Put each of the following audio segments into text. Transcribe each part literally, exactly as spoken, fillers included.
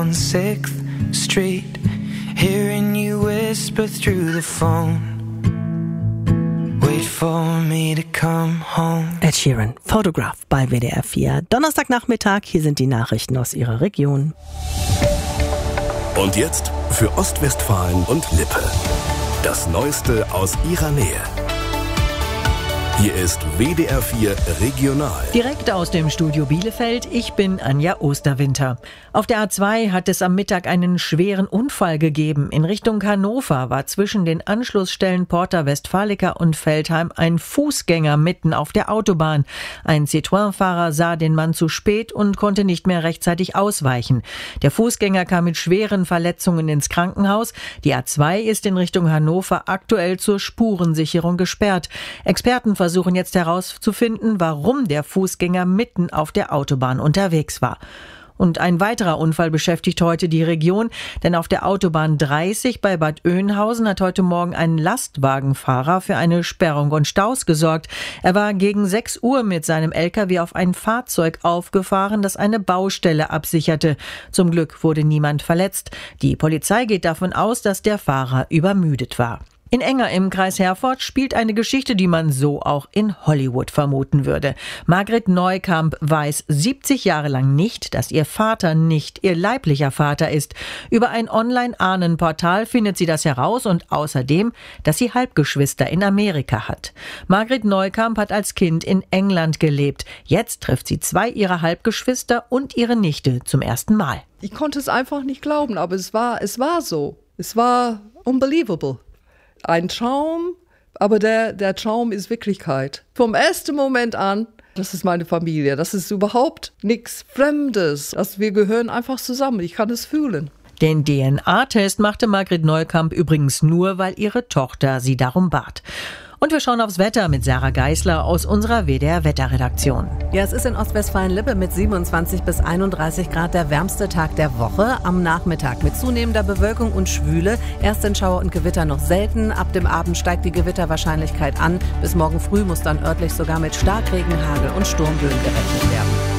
On sixth Street, hearing you whisper through the phone. Wait for me to come home. Ed Sheeran, Photograph bei W D R vier. Donnerstagnachmittag, hier sind die Nachrichten aus Ihrer Region. Und jetzt für Ostwestfalen und Lippe. Das Neueste aus ihrer Nähe. Hier ist W D R vier Regional. Direkt aus dem Studio Bielefeld, ich bin Anja Osterwinter. Auf der A zwei hat es am Mittag einen schweren Unfall gegeben. In Richtung Hannover war zwischen den Anschlussstellen Porta Westfalica und Veltheim ein Fußgänger mitten auf der Autobahn. Ein Citroën-Fahrer sah den Mann zu spät und konnte nicht mehr rechtzeitig ausweichen. Der Fußgänger kam mit schweren Verletzungen ins Krankenhaus. Die A zwei ist in Richtung Hannover aktuell zur Spurensicherung gesperrt. Experten versuchen jetzt herauszufinden, warum der Fußgänger mitten auf der Autobahn unterwegs war. Und ein weiterer Unfall beschäftigt heute die Region, denn auf der Autobahn dreißig bei Bad Oeynhausen hat heute Morgen ein Lastwagenfahrer für eine Sperrung und Staus gesorgt. Er war gegen sechs Uhr mit seinem L K W auf ein Fahrzeug aufgefahren, das eine Baustelle absicherte. Zum Glück wurde niemand verletzt. Die Polizei geht davon aus, dass der Fahrer übermüdet war. In Enger im Kreis Herford spielt eine Geschichte, die man so auch in Hollywood vermuten würde. Margret Neukamp weiß siebzig Jahre lang nicht, dass ihr Vater nicht ihr leiblicher Vater ist. Über ein Online-Ahnenportal findet sie das heraus und außerdem, dass sie Halbgeschwister in Amerika hat. Margret Neukamp hat als Kind in England gelebt. Jetzt trifft sie zwei ihrer Halbgeschwister und ihre Nichte zum ersten Mal. Ich konnte es einfach nicht glauben, aber es war, es war so. Es war unbelievable. Ein Traum, aber der, der Traum ist Wirklichkeit. Vom ersten Moment an, das ist meine Familie, das ist überhaupt nichts Fremdes. Das, wir gehören einfach zusammen, ich kann es fühlen. Den D N A-Test machte Margret Neukamp übrigens nur, weil ihre Tochter sie darum bat. Und wir schauen aufs Wetter mit Sarah Geisler aus unserer W D R-Wetterredaktion. Ja, es ist in Ostwestfalen-Lippe mit siebenundzwanzig bis einunddreißig Grad der wärmste Tag der Woche. Am Nachmittag mit zunehmender Bewölkung und Schwüle. Erst sind Schauer und Gewitter noch selten. Ab dem Abend steigt die Gewitterwahrscheinlichkeit an. Bis morgen früh muss dann örtlich sogar mit Starkregen, Hagel und Sturmböen gerechnet werden.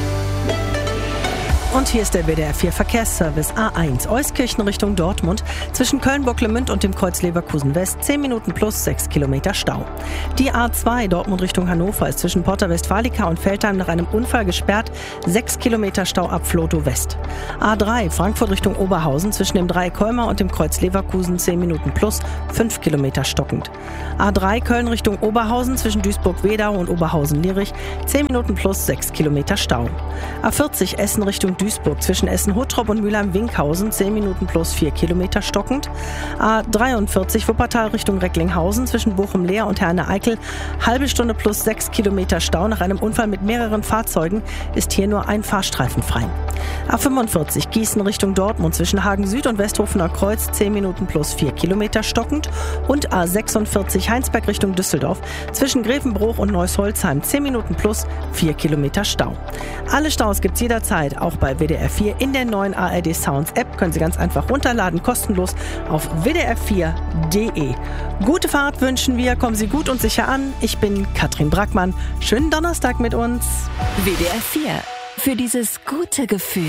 Und hier ist der W D R vier Verkehrsservice A eins Euskirchen Richtung Dortmund. Zwischen Köln-Bocklemünd und dem Kreuz Leverkusen West zehn Minuten plus sechs Kilometer Stau. Die A zwei Dortmund Richtung Hannover ist zwischen Porta Westfalica und Veltheim nach einem Unfall gesperrt. sechs Kilometer Stau ab Vloto West. A drei Frankfurt Richtung Oberhausen zwischen dem Dreieck Kolmar und dem Kreuz Leverkusen zehn Minuten plus fünf Kilometer stockend. A drei Köln Richtung Oberhausen zwischen Duisburg-Wedau und Oberhausen-Lierich zehn Minuten plus sechs Kilometer Stau. A vierzig Essen Richtung Duisburg zwischen Essen-Huttrop und Mülheim-Winkhausen zehn Minuten plus vier Kilometer stockend. A dreiundvierzig Wuppertal Richtung Recklinghausen zwischen Bochum-Leer und Herne-Eickel halbe Stunde plus sechs Kilometer Stau. Nach einem Unfall mit mehreren Fahrzeugen ist hier nur ein Fahrstreifen frei. A fünfundvierzig Gießen Richtung Dortmund zwischen Hagen Süd und Westhofener Kreuz zehn Minuten plus vier Kilometer stockend. Und A sechsundvierzig Heinsberg Richtung Düsseldorf zwischen Grevenbruch und Neuss-Holzheim zehn Minuten plus vier Kilometer Stau. Alle Staus gibt's jederzeit, auch bei W D R vier in der neuen A R D Sounds App. Können Sie ganz einfach runterladen, kostenlos auf w d r vier punkt d e. Gute Fahrt wünschen wir, kommen Sie gut und sicher an. Ich bin Katrin Brackmann. Schönen Donnerstag mit uns. W D R vier. Für dieses gute Gefühl.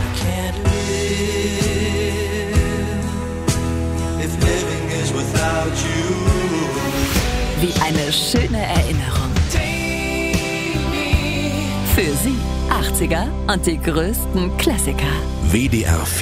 Wie eine schöne Erinnerung. Für Sie achtziger und die größten Klassiker. W D R vier